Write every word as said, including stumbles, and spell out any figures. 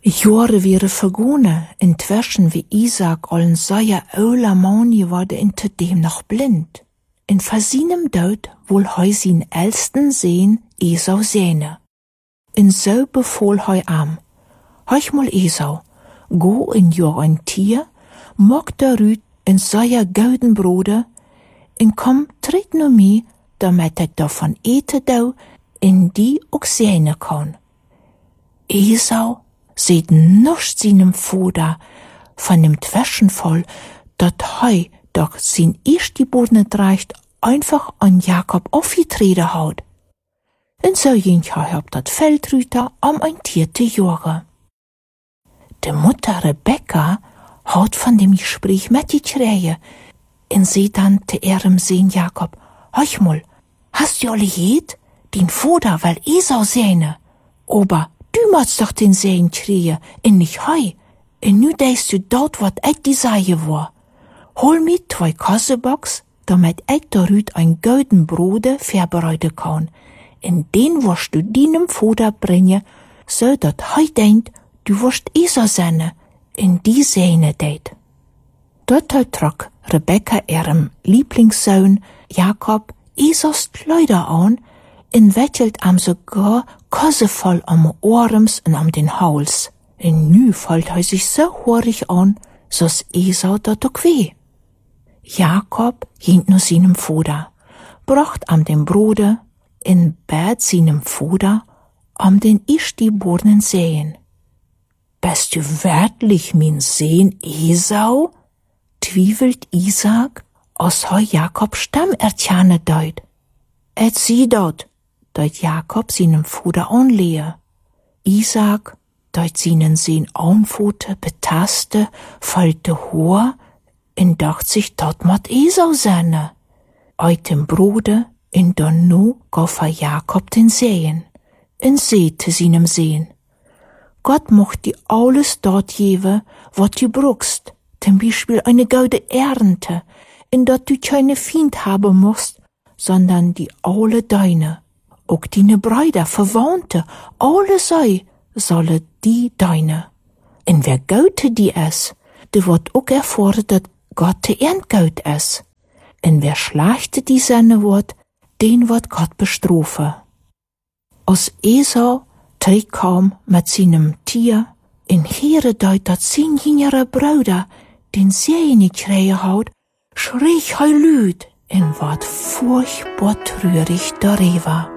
Jahre wäre vergone, inzwischen wie Isaac allen seier öler Mann geworden, inter dem noch blind. In versienem Död wohl heu sin älsten Sehn Esau sehne. In so befohl heu am. Heuch mal Esau, go in jor ein Tier, mock der Rüd in seier gouden Brode, in komm tritt no mi, damit ich davon ete dau, in die auch sehne kann. Esau seht nocht sinem Fuder von dem Twäschen voll, dat heu doch sin isch die Boden reicht, einfach an Jakob aufgetreten haut. In so jincha hab dat Feldrüter am ein Tierte Jahre. De Mutter Rebecca haut von dem Gespräch mit die Träge, in sie dann te ihrem Sehn Jakob, heuch mal, hast du alle jet? Den Fuder, weil Esau sehne. Aber du machst doch den Sehn träge, in nicht heu. Und nu denkst du dort, wat ich die Seie war. Hol mit zwei Kassebox, damit ich darüt ein gouden Brode verbereiten kann. In den wirst du deinem Fuder bringen, so dat heu denkt, du wirst Esau sehne, in die Sehne deit. Dort trok Rebecca ihrem Lieblingssohn Jakob Esaus Kleider an, in wettelt am sogar kossevoll am Ohrems und am den Hals. In nu fällt er sich so horig an, so's Esau dat auch weh. Jakob hint nu seinem Fuder, bracht am den Brode, in Bett seinem Fuder, am den isch die Bornen sehen. Bist du wirklich min Sehn Esau? Twiefelt Isaac, aus heu Jakob Stamm ertjane deut. Et sieh dort, deut Jakob seinem Fuder anlehe. Isaac deut seinen Sehn anfote, betaste, falte Hohr, in dacht sich dort mat Esau sehne. Eut dem Brode, in donno goffer Jakob den Sehen, in sehte seinem Sehn. Gott mocht die alles dort jewe, wat du bruchst, zum Beispiel eine gaude Ernte, in dat du keine Fiend haben musst, sondern die alle deine, auch deine Brüder, Verwandte, alle sei, solle die deine. In wer gaute die es, de wird auch erfordert, dat Gott de Erntgaut es. In wer schlechte die seine Wort, den wird Gott bestrafe. Aus Esau trägt kaum mit seinem Tier, in Heere deut dat sein jüngerer Bruder, den sie nicht kriegen haut, schrie he lüd, in wat furchtbar trürig darüber.